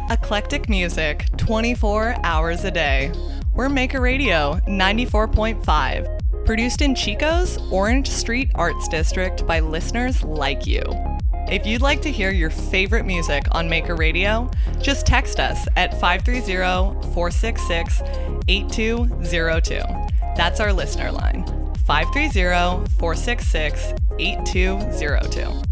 Eclectic music 24 hours a day. We're Maker Radio 94.5, produced in Chico's Orange Street Arts District by listeners like you. If you'd like to hear your favorite music on Maker Radio, just text us at 530-466-8202. That's our listener line, 530-466-8202.